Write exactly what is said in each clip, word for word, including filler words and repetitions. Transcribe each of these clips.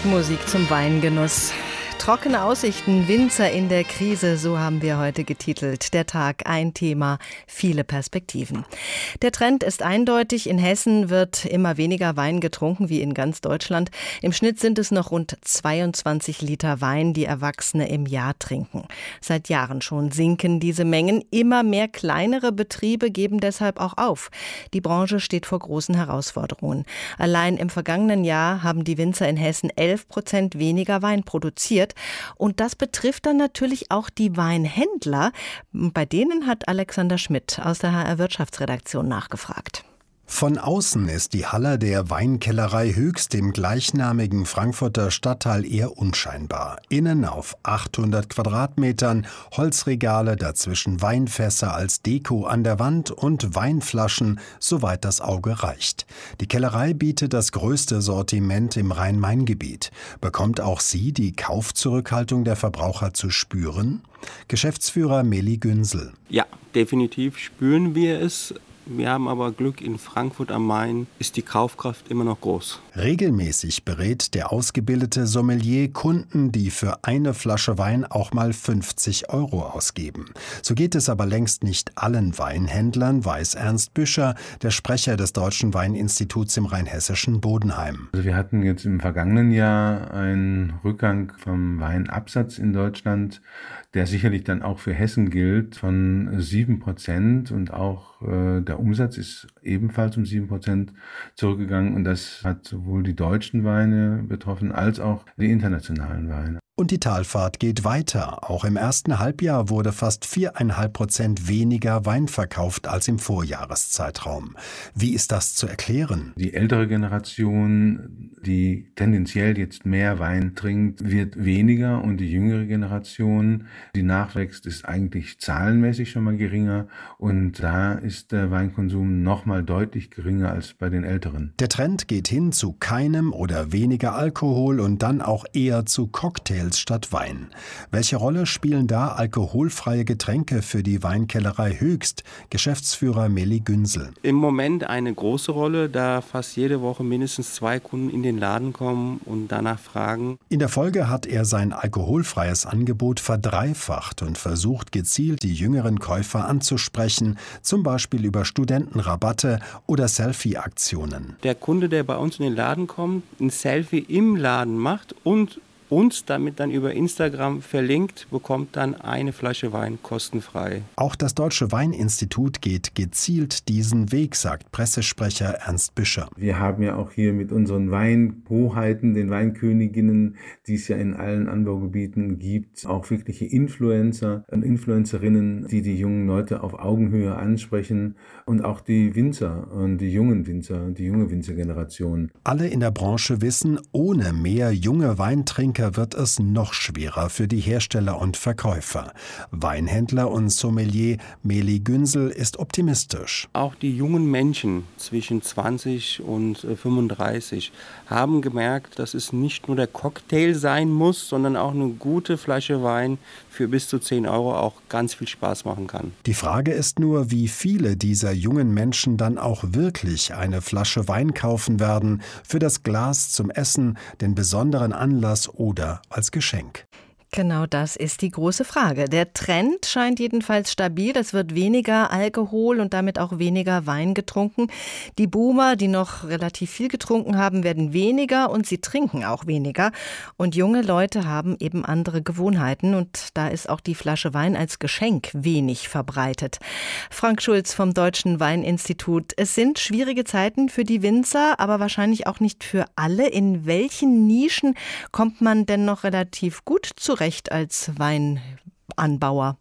Musik zum Weingenuss. Trockene Aussichten, Winzer in der Krise, so haben wir heute getitelt. Der Tag, ein Thema, viele Perspektiven. Der Trend ist eindeutig. In Hessen wird immer weniger Wein getrunken wie in ganz Deutschland. Im Schnitt sind es noch rund zweiundzwanzig Liter Wein, die Erwachsene im Jahr trinken. Seit Jahren schon sinken diese Mengen. Immer mehr kleinere Betriebe geben deshalb auch auf. Die Branche steht vor großen Herausforderungen. Allein im vergangenen Jahr haben die Winzer in Hessen elf Prozent weniger Wein produziert. Und das betrifft dann natürlich auch die Weinhändler. Bei denen hat Alexander Schmidt aus der H R Wirtschaftsredaktion nachgefragt. Von außen ist die Halle der Weinkellerei Höchst im gleichnamigen Frankfurter Stadtteil eher unscheinbar. Innen auf achthundert Quadratmetern, Holzregale, dazwischen Weinfässer als Deko an der Wand und Weinflaschen, soweit das Auge reicht. Die Kellerei bietet das größte Sortiment im Rhein-Main-Gebiet. Bekommt auch sie die Kaufzurückhaltung der Verbraucher zu spüren? Geschäftsführer Meli Günsel. Ja, definitiv spüren wir es. Wir haben aber Glück, in Frankfurt am Main ist die Kaufkraft immer noch groß. Regelmäßig berät der ausgebildete Sommelier Kunden, die für eine Flasche Wein auch mal fünfzig Euro ausgeben. So geht es aber längst nicht allen Weinhändlern, weiß Ernst Büscher, der Sprecher des Deutschen Weininstituts im rheinhessischen Bodenheim. Also wir hatten jetzt im vergangenen Jahr einen Rückgang vom Weinabsatz in Deutschland, der sicherlich dann auch für Hessen gilt, von sieben Prozent, und auch äh, der Umsatz ist ebenfalls um sieben Prozent zurückgegangen, und das hat sowohl die deutschen Weine betroffen als auch die internationalen Weine. Und die Talfahrt geht weiter. Auch im ersten Halbjahr wurde fast viereinhalb Prozent weniger Wein verkauft als im Vorjahreszeitraum. Wie ist das zu erklären? Die ältere Generation, die tendenziell jetzt mehr Wein trinkt, wird weniger, und die jüngere Generation, die nachwächst, ist eigentlich zahlenmäßig schon mal geringer, und da ist der Weinkonsum noch mal deutlich geringer als bei den Älteren. Der Trend geht hin zu keinem oder weniger Alkohol und dann auch eher zu Cocktails statt Wein. Welche Rolle spielen da alkoholfreie Getränke für die Weinkellerei Höchst? Geschäftsführer Meli Günsel. Im Moment eine große Rolle, da fast jede Woche mindestens zwei Kunden in den Laden kommen und danach fragen. In der Folge hat er sein alkoholfreies Angebot verdreifacht und versucht gezielt die jüngeren Käufer anzusprechen, zum Beispiel über Studentenrabatte oder Selfie-Aktionen. Der Kunde, der bei uns in den Laden kommt, ein Selfie im Laden macht und uns damit dann über Instagram verlinkt, bekommt dann eine Flasche Wein kostenfrei. Auch das Deutsche Weininstitut geht gezielt diesen Weg, sagt Pressesprecher Ernst Büscher. Wir haben ja auch hier mit unseren Weinhoheiten, den Weinköniginnen, die es ja in allen Anbaugebieten gibt, auch wirkliche Influencer und Influencerinnen, die die jungen Leute auf Augenhöhe ansprechen, und auch die Winzer und die jungen Winzer, die junge Winzergeneration. Alle in der Branche wissen, ohne mehr junge Weintrinker wird es noch schwerer für die Hersteller und Verkäufer. Weinhändler und Sommelier Meli Günsel ist optimistisch. Auch die jungen Menschen zwischen zwanzig und fünfunddreißig haben gemerkt, dass es nicht nur der Cocktail sein muss, sondern auch eine gute Flasche Wein für bis zu zehn Euro auch ganz viel Spaß machen kann. Die Frage ist nur, wie viele dieser jungen Menschen dann auch wirklich eine Flasche Wein kaufen werden, für das Glas zum Essen, den besonderen Anlass oder als Geschenk. Genau das ist die große Frage. Der Trend scheint jedenfalls stabil. Es wird weniger Alkohol und damit auch weniger Wein getrunken. Die Boomer, die noch relativ viel getrunken haben, werden weniger und sie trinken auch weniger. Und junge Leute haben eben andere Gewohnheiten und da ist auch die Flasche Wein als Geschenk wenig verbreitet. Frank Schulz vom Deutschen Weininstitut. Es sind schwierige Zeiten für die Winzer, aber wahrscheinlich auch nicht für alle. In welchen Nischen kommt man denn noch relativ gut zurecht als Weinanbauer?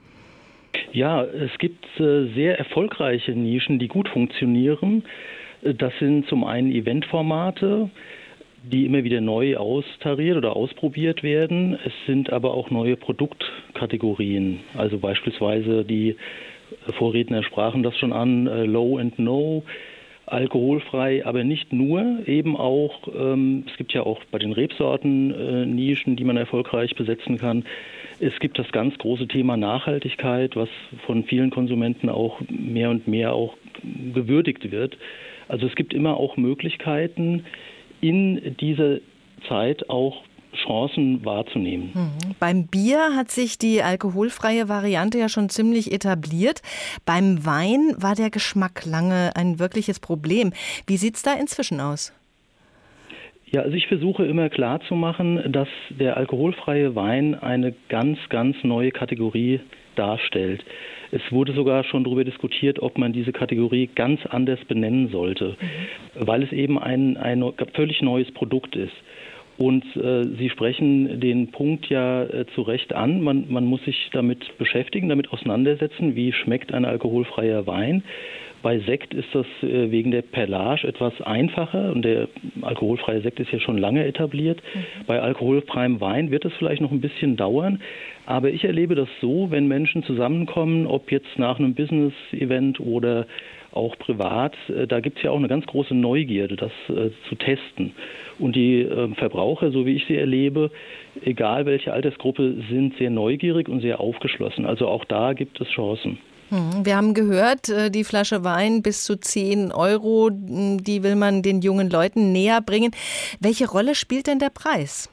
Ja, es gibt äh, sehr erfolgreiche Nischen, die gut funktionieren. Das sind zum einen Eventformate, die immer wieder neu austariert oder ausprobiert werden. Es sind aber auch neue Produktkategorien, also beispielsweise die Vorredner sprachen das schon an, äh, Low and No, alkoholfrei, aber nicht nur, eben auch, ähm, es gibt ja auch bei den Rebsorten äh, Nischen, die man erfolgreich besetzen kann. Es gibt das ganz große Thema Nachhaltigkeit, was von vielen Konsumenten auch mehr und mehr auch gewürdigt wird. Also es gibt immer auch Möglichkeiten, in dieser Zeit auch Chancen wahrzunehmen. Mhm. Beim Bier hat sich die alkoholfreie Variante ja schon ziemlich etabliert. Beim Wein war der Geschmack lange ein wirkliches Problem. Wie sieht es da inzwischen aus? Ja, also ich versuche immer klarzumachen, dass der alkoholfreie Wein eine ganz, ganz neue Kategorie darstellt. Es wurde sogar schon darüber diskutiert, ob man diese Kategorie ganz anders benennen sollte, mhm. weil es eben ein, ein völlig neues Produkt ist. Und äh, Sie sprechen den Punkt ja äh, zu Recht an. Man, man muss sich damit beschäftigen, damit auseinandersetzen, wie schmeckt ein alkoholfreier Wein. Bei Sekt ist das äh, wegen der Perlage etwas einfacher und der alkoholfreie Sekt ist ja schon lange etabliert. Mhm. Bei alkoholfreiem Wein wird es vielleicht noch ein bisschen dauern. Aber ich erlebe das so, wenn Menschen zusammenkommen, ob jetzt nach einem Business-Event oder auch privat, äh, da gibt es ja auch eine ganz große Neugierde, das äh, zu testen. Und die äh, Verbraucher, so wie ich sie erlebe, egal welche Altersgruppe, sind sehr neugierig und sehr aufgeschlossen. Also auch da gibt es Chancen. Wir haben gehört, die Flasche Wein bis zu zehn Euro, die will man den jungen Leuten näher bringen. Welche Rolle spielt denn der Preis?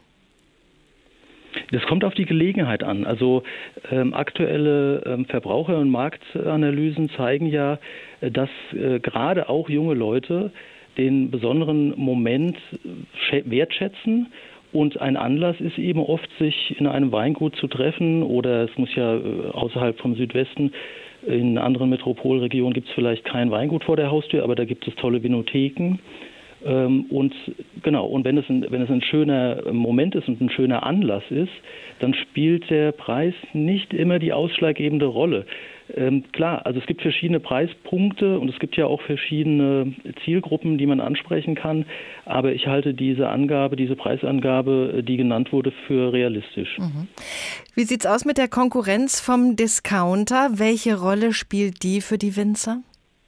Das kommt auf die Gelegenheit an. Also ähm, aktuelle ähm, Verbraucher- und Marktanalysen zeigen ja, dass äh, gerade auch junge Leute den besonderen Moment wertschätzen. Und ein Anlass ist eben oft, sich in einem Weingut zu treffen oder es muss ja außerhalb vom Südwesten, in anderen Metropolregionen gibt es vielleicht kein Weingut vor der Haustür, aber da gibt es tolle Vinotheken. Und genau, und wenn es, ein, wenn es ein schöner Moment ist und ein schöner Anlass ist, dann spielt der Preis nicht immer die ausschlaggebende Rolle. Ähm, klar, also es gibt verschiedene Preispunkte und es gibt ja auch verschiedene Zielgruppen, die man ansprechen kann, aber ich halte diese Angabe, diese Preisangabe, die genannt wurde, für realistisch. Mhm. Wie sieht's aus mit der Konkurrenz vom Discounter? Welche Rolle spielt die für die Winzer?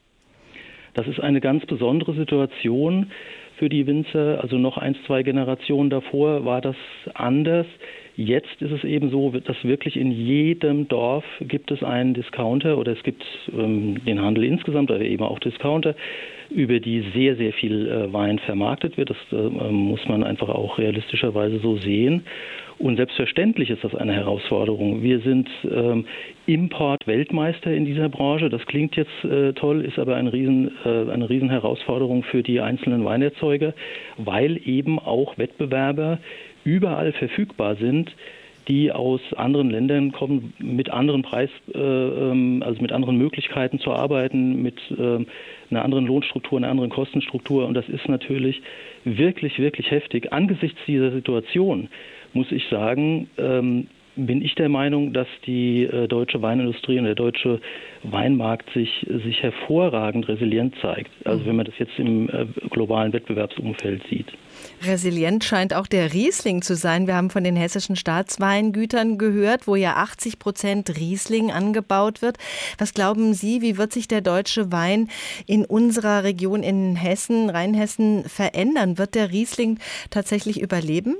Das ist eine ganz besondere Situation für die Winzer. Also noch ein, zwei Generationen davor war das anders. Jetzt ist es eben so, dass wirklich in jedem Dorf gibt es einen Discounter oder es gibt ähm, den Handel insgesamt, aber eben auch Discounter, über die sehr, sehr viel äh, Wein vermarktet wird. Das äh, muss man einfach auch realistischerweise so sehen. Und selbstverständlich ist das eine Herausforderung. Wir sind ähm, Import-Weltmeister in dieser Branche. Das klingt jetzt äh, toll, ist aber ein Riesen, äh, eine Riesenherausforderung für die einzelnen Weinerzeuger, weil eben auch Wettbewerber überall verfügbar sind, die aus anderen Ländern kommen, mit anderen Preis, äh, also mit anderen Möglichkeiten zu arbeiten, mit äh, einer anderen Lohnstruktur, einer anderen Kostenstruktur. Und das ist natürlich wirklich, wirklich heftig. Angesichts dieser Situation muss ich sagen, ähm, bin ich der Meinung, dass die äh, deutsche Weinindustrie und der deutsche Weinmarkt sich, sich hervorragend resilient zeigt. Also wenn man das jetzt im äh, globalen Wettbewerbsumfeld sieht. Resilient scheint auch der Riesling zu sein. Wir haben von den hessischen Staatsweingütern gehört, wo ja achtzig Prozent Riesling angebaut wird. Was glauben Sie, wie wird sich der deutsche Wein in unserer Region in Hessen, Rheinhessen verändern? Wird der Riesling tatsächlich überleben?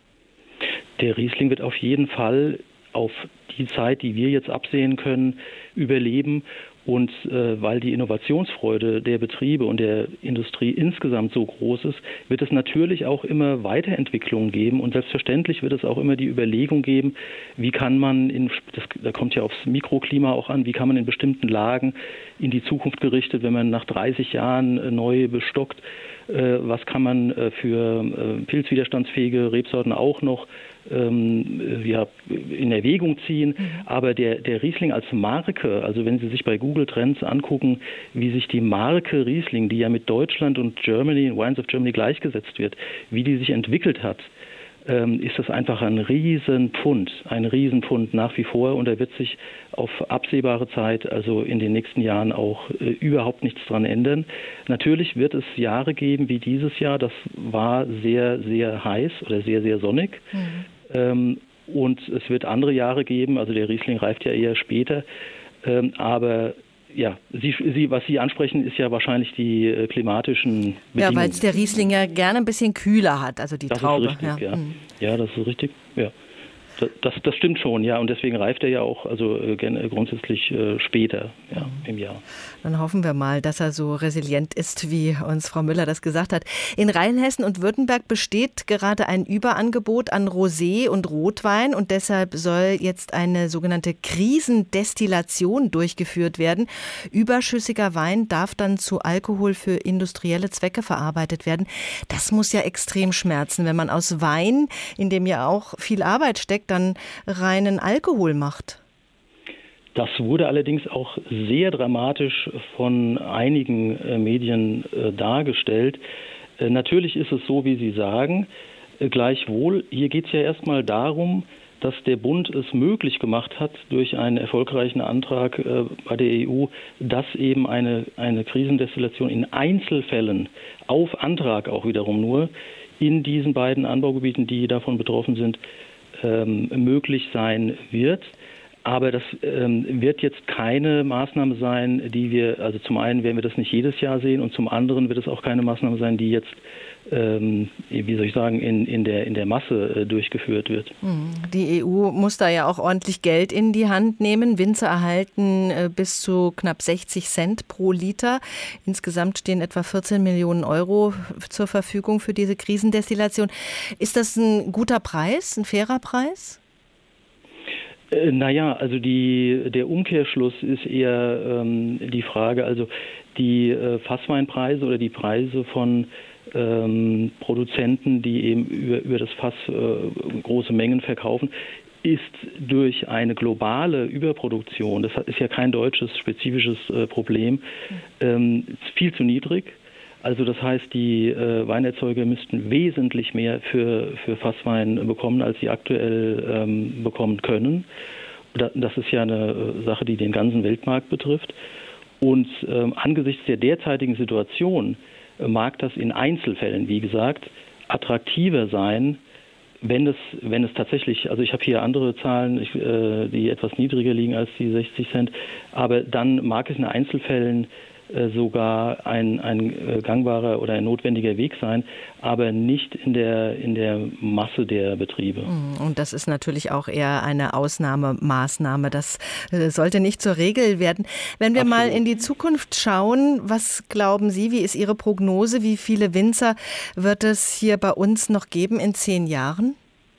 Der Riesling wird auf jeden Fall auf die Zeit, die wir jetzt absehen können, überleben. Und äh, weil die Innovationsfreude der Betriebe und der Industrie insgesamt so groß ist, wird es natürlich auch immer Weiterentwicklungen geben. Und selbstverständlich wird es auch immer die Überlegung geben, wie kann man, in, das, da kommt ja aufs Mikroklima auch an, wie kann man in bestimmten Lagen in die Zukunft gerichtet, wenn man nach dreißig Jahren äh, neu bestockt, äh, was kann man äh, für äh, pilzwiderstandsfähige Rebsorten auch noch ähm, ja, in Erwägung ziehen. Mhm. Aber der, der Riesling als Marke, also wenn Sie sich bei Google Trends angucken, wie sich die Marke Riesling, die ja mit Deutschland und Germany, Wines of Germany gleichgesetzt wird, wie die sich entwickelt hat, ähm, ist das einfach ein Riesenpfund, ein Riesenpfund nach wie vor. Und da wird sich auf absehbare Zeit, also in den nächsten Jahren auch äh, überhaupt nichts dran ändern. Natürlich wird es Jahre geben wie dieses Jahr, das war sehr, sehr heiß oder sehr, sehr sonnig. Mhm. Ähm, und es wird andere Jahre geben, also der Riesling reift ja eher später, ähm, aber ja, Sie, Sie, was Sie ansprechen, ist ja wahrscheinlich die äh, klimatischen Bedingungen. Ja, weil es der Riesling ja gerne ein bisschen kühler hat, also die das Traube. Ist richtig, ja. Ja. Mhm. ja, das ist richtig, ja. Das, das stimmt schon, ja. Und deswegen reift er ja auch also äh, grundsätzlich äh, später ja, im Jahr. Dann hoffen wir mal, dass er so resilient ist, wie uns Frau Müller das gesagt hat. In Rheinhessen und Württemberg besteht gerade ein Überangebot an Rosé und Rotwein und deshalb soll jetzt eine sogenannte Krisendestillation durchgeführt werden. Überschüssiger Wein darf dann zu Alkohol für industrielle Zwecke verarbeitet werden. Das muss ja extrem schmerzen, wenn man aus Wein, in dem ja auch viel Arbeit steckt, dann reinen Alkohol macht. Das wurde allerdings auch sehr dramatisch von einigen äh, Medien äh, dargestellt. Äh, natürlich ist es so, wie Sie sagen. Äh, gleichwohl, hier geht es ja erstmal darum, dass der Bund es möglich gemacht hat, durch einen erfolgreichen Antrag äh, bei der E U, dass eben eine, eine Krisendestillation in Einzelfällen, auf Antrag auch wiederum nur, in diesen beiden Anbaugebieten, die davon betroffen sind, ähm, möglich sein wird. Aber das ähm, wird jetzt keine Maßnahme sein, die wir, also zum einen werden wir das nicht jedes Jahr sehen und zum anderen wird es auch keine Maßnahme sein, die jetzt, ähm, wie soll ich sagen, in, in, der, in der Masse äh, durchgeführt wird. Die E U muss da ja auch ordentlich Geld in die Hand nehmen. Winzer erhalten äh, bis zu knapp sechzig Cent pro Liter. Insgesamt stehen etwa vierzehn Millionen Euro zur Verfügung für diese Krisendestillation. Ist das ein guter Preis, ein fairer Preis? Äh, naja, also die, der Umkehrschluss ist eher ähm, die Frage, also die äh, Fassweinpreise oder die Preise von ähm, Produzenten, die eben über, über das Fass äh, große Mengen verkaufen, ist durch eine globale Überproduktion, das ist ja kein deutsches spezifisches äh, Problem, ähm, viel zu niedrig. Also das heißt, die äh, Weinerzeuger müssten wesentlich mehr für, für Fasswein bekommen, als sie aktuell ähm, bekommen können. Das ist ja eine Sache, die den ganzen Weltmarkt betrifft. Und ähm, angesichts der derzeitigen Situation äh, mag das in Einzelfällen, wie gesagt, attraktiver sein, wenn es, wenn es tatsächlich, also ich habe hier andere Zahlen, ich, äh, die etwas niedriger liegen als die sechzig Cent, aber dann mag es in Einzelfällen sogar ein, ein gangbarer oder ein notwendiger Weg sein, aber nicht in der, in der Masse der Betriebe. Und das ist natürlich auch eher eine Ausnahmemaßnahme. Das sollte nicht zur Regel werden. Wenn wir Absolut. mal in die Zukunft schauen, was glauben Sie, wie ist Ihre Prognose? Wie viele Winzer wird es hier bei uns noch geben in zehn Jahren?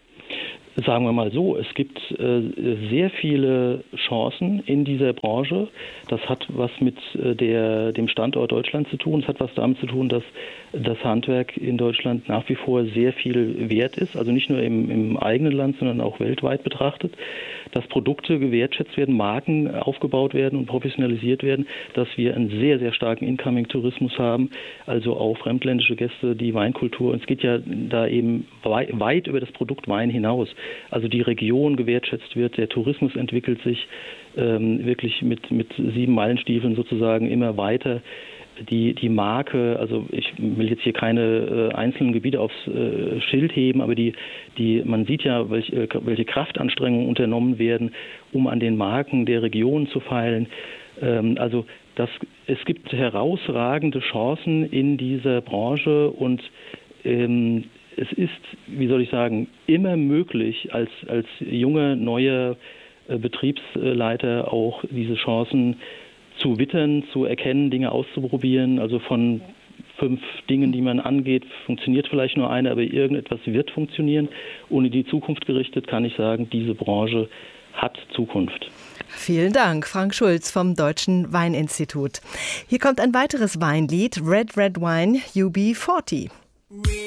Sagen wir mal so, es gibt äh, sehr viele Chancen in dieser Branche. Das hat was mit äh, der, dem Standort Deutschland zu tun. Es hat was damit zu tun, dass das Handwerk in Deutschland nach wie vor sehr viel wert ist. Also nicht nur im, im eigenen Land, sondern auch weltweit betrachtet. Dass Produkte gewertschätzt werden, Marken aufgebaut werden und professionalisiert werden. Dass wir einen sehr, sehr starken Incoming-Tourismus haben. Also auch fremdländische Gäste, die Weinkultur. Und es geht ja da eben wei- weit über das Produkt Wein hinaus. Also die Region gewertschätzt wird, der Tourismus entwickelt sich ähm, wirklich mit, mit sieben Meilenstiefeln sozusagen immer weiter. Die, die Marke, also ich will jetzt hier keine äh, einzelnen Gebiete aufs äh, Schild heben, aber die, die, man sieht ja, welch, äh, welche Kraftanstrengungen unternommen werden, um an den Marken der Region zu feilen. Ähm, also das, es gibt herausragende Chancen in dieser Branche und ähm, es ist, wie soll ich sagen, immer möglich, als, als junger, neuer äh, Betriebsleiter auch diese Chancen zu wittern, zu erkennen, Dinge auszuprobieren. Also von fünf Dingen, die man angeht, funktioniert vielleicht nur eine, aber irgendetwas wird funktionieren. Und in die Zukunft gerichtet kann ich sagen, diese Branche hat Zukunft. Vielen Dank, Frank Schulz vom Deutschen Weininstitut. Hier kommt ein weiteres Weinlied, Red Red Wine U B vierzig.